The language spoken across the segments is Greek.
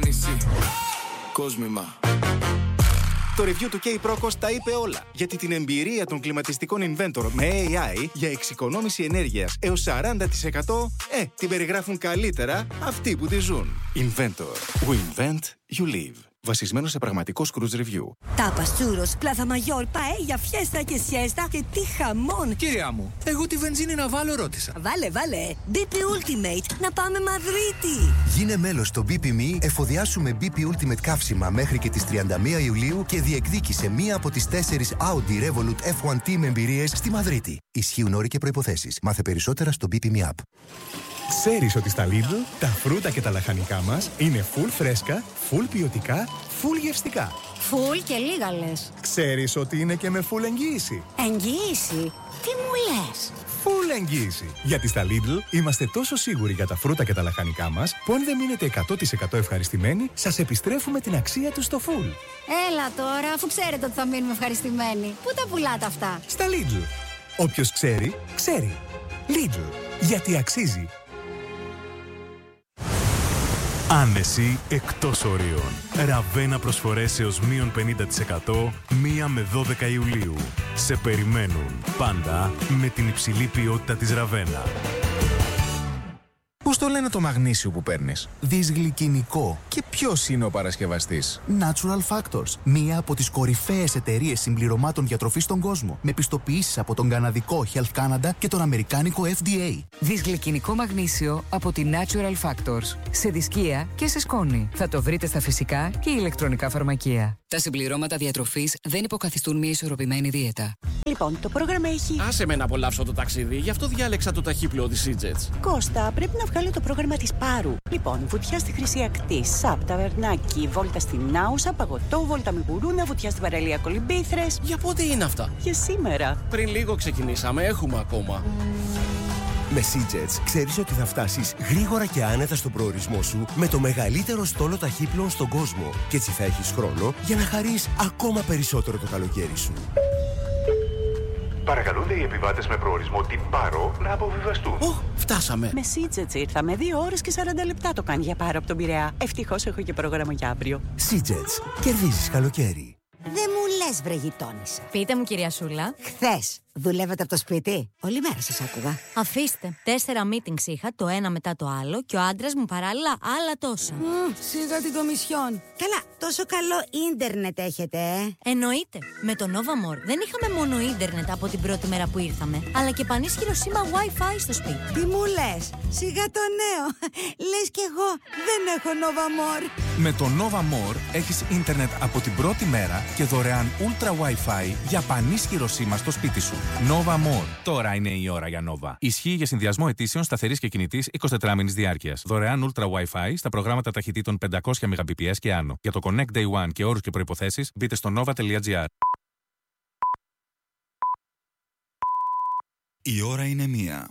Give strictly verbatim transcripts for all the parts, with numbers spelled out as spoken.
νησί. Κόσμημα. Το review του K-Procos τα είπε όλα. Γιατί την εμπειρία των κλιματιστικών Inventor με έι άι για εξοικονόμηση ενέργειας έως σαράντα τοις εκατό ε, την περιγράφουν καλύτερα αυτοί που τη ζουν. Inventor. We invent, you live. Βασισμένο σε πραγματικό cruise review. Τάπας, τσούρος, πλάθα μαγιόρ, παέλια, φιέστα και σιέστα και τι χαμόν! Κυρία μου, εγώ τη βενζίνη να βάλω ρώτησα. Βάλε, βάλε! μπι πι Ultimate, να πάμε Μαδρίτη! Γίνε μέλος στο μπι πι Me, εφοδιάσουμε μπι πι Ultimate καύσιμα μέχρι και τις τριάντα μία Ιουλίου και διεκδίκησε μία από τις τέσσερις Audi Revolut εφ ουάν Team εμπειρίες στη Μαδρίτη. Ισχύουν όροι και προϋποθέσεις. Μάθε περισσότερα στο μπι πι Me App. Ξέρεις ότι στα Lidl τα φρούτα και τα λαχανικά μας είναι full φρέσκα, full ποιοτικά, full γευστικά. Full και λίγα λες. Ξέρεις ότι είναι και με full εγγύηση. Εγγύηση? Τι μου λες? Full εγγύηση. Γιατί στα Lidl είμαστε τόσο σίγουροι για τα φρούτα και τα λαχανικά μας που αν δεν μείνετε εκατό τοις εκατό ευχαριστημένοι, σας επιστρέφουμε την αξία τους στο full. Έλα τώρα, αφού ξέρετε ότι θα μείνουμε ευχαριστημένοι. Πού τα πουλάτε αυτά? Στα Lidl. Όποιος ξέρει, ξέρει. Lidl. Γιατί αξίζει. Άνεση εκτός ορίων. Ραβένα προσφορές έως μείον πενήντα τοις εκατό μία με δώδεκα Ιουλίου. Σε περιμένουν πάντα με την υψηλή ποιότητα της Ραβένα. Πώς το λένε το μαγνήσιο που παίρνεις? Δυσγλυκινικό. Και ποιος είναι ο παρασκευαστής? Natural Factors. Μία από τις κορυφαίες εταιρείες συμπληρωμάτων διατροφής στον κόσμο. Με πιστοποιήσεις από τον καναδικό Health Canada και τον αμερικάνικο εφ ντι έι. Δυσγλυκινικό μαγνήσιο από τη Natural Factors. Σε δισκία και σε σκόνη. Θα το βρείτε στα φυσικά και ηλεκτρονικά φαρμακεία. Τα συμπληρώματα διατροφής δεν υποκαθιστούν μια ισορροπημένη δίαιτα. Λοιπόν, το πρόγραμμα έχει... Άσε με να απολαύσω το ταξίδι, γι' αυτό διάλεξα το ταχύπλοο της Seajets. Κώστα, πρέπει να βγάλω το πρόγραμμα της Πάρου. Λοιπόν, βουτιά στη Χρυσή Ακτή, Σαπ, ταβερνάκι, βόλτα στην Άουσα, παγωτό, βόλτα με γουρούνα, βουτιά στην παραλία Κολυμπήθρες. Για πότε είναι αυτά? Για σήμερα. Πριν λίγο ξεκινήσαμε, έχουμε ακόμα. Με Seajets ξέρεις ότι θα φτάσεις γρήγορα και άνετα στον προορισμό σου με το μεγαλύτερο στόλο ταχύπλων στον κόσμο. Και έτσι θα έχεις χρόνο για να χαρείς ακόμα περισσότερο το καλοκαίρι σου. Παρακαλούνται οι επιβάτες με προορισμό την Πάρο να αποβιβαστούν. Ω, φτάσαμε. Με Seajets ήρθαμε. Δύο ώρες και σαράντα λεπτά το κάνει για Πάρο από τον Πειραιά. Ευτυχώς έχω και πρόγραμμα για αύριο. Seajets. Κερδίζεις καλοκαίρι. Δεν μου λες, βρε γειτόνισσα. Πείτε μου, κυρία Σούλα. Χθες δουλεύατε από το σπίτι? Όλη μέρα σας άκουγα. Αφήστε. Τέσσερα meetings είχα, το ένα μετά το άλλο, και ο άντρας μου παράλληλα άλλα τόσα. Mm, σιγά την κομισιόν. Καλά, τόσο καλό ίντερνετ έχετε, ε? Εννοείται. Με το Novamor δεν είχαμε μόνο ίντερνετ από την πρώτη μέρα που ήρθαμε, αλλά και πανίσχυρο σήμα Wi-Fi στο σπίτι. Τι μου λες? Σιγά το νέο. Λες κι εγώ δεν έχω Novamor. Με το Novamor έχεις ίντερνετ από την πρώτη μέρα και δωρεάν Ultra Wi-Fi για πανίσχυρο σήμα στο σπίτι σου. Novamor. Τώρα είναι η ώρα για Nova. Ισχύει για συνδυασμό αιτήσεων σταθερής και κινητής εικοσιτετράμηνης διάρκειας. Δωρεάν Ultra Wi-Fi στα προγράμματα ταχυτήτων πεντακόσια μεγαμπιτ και άνω. Για το Connect Day One και όρους και προϋποθέσεις μπείτε στο nova τελεία gr. Η ώρα είναι μία.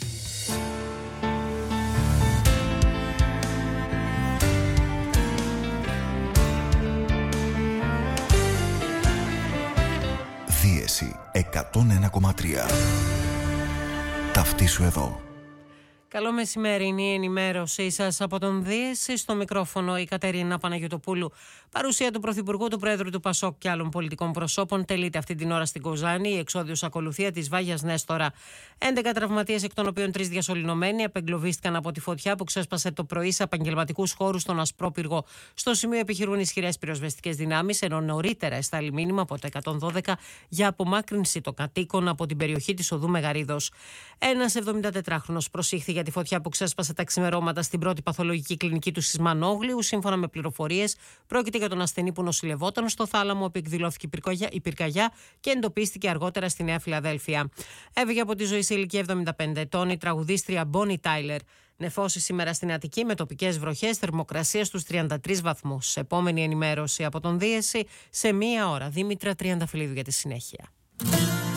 Δίεση εκατόν ένα κόμμα τρία. Ταυτίσου εδώ. Καλό μεσημέρι, είναι η ενημέρωσή σας από τον Δίεση. Στο μικρόφωνο η Κατερίνα Παναγιωτοπούλου. Παρουσία του Πρωθυπουργού, του Πρόεδρου του Πασόκ και άλλων πολιτικών προσώπων τελείται αυτή την ώρα στην Κοζάνη. Η εξόδιος ακολουθία της Βάγιας Νέστορα. έντεκα τραυματίες, εκ των οποίων τρεις διασωληνωμένοι, απεγκλωβίστηκαν από τη φωτιά που ξέσπασε το πρωί σε επαγγελματικούς χώρους στον Ασπρόπυργο. Στο σημείο επιχειρούν ισχυρές πυροσβεστικές δυνάμεις, ενώ νωρίτερα εστάλει μήνυμα από το εκατόν δώδεκα για απομάκρυνση των κατοίκων από την περιοχή της οδού Μεγαρίδος. Ένας εβδομηντατετράχρονος προσήχθη για τη φωτιά που ξέσπασε τα ξημερώματα στην πρώτη παθολογική κλινική του Σισμανόγλιου. Σύμφωνα με πληροφορίες, πρόκειται για τον ασθενή που νοσηλευόταν στο θάλαμο, όπου εκδηλώθηκε η πυρκαγιά και εντοπίστηκε αργότερα στη Νέα Φιλαδέλφια. Έβγε από τη ζωή σε ηλικία εβδομήντα πέντε ετών η τραγουδίστρια Bonnie Tyler. Νεφώσει σήμερα στην Αττική με τοπικές βροχές, θερμοκρασία στους τριάντα τρεις βαθμούς. Επόμενη ενημέρωση από τον Δίεση σε μία ώρα. Δήμητρα Τριανταφυλλίδου για τη συνέχεια.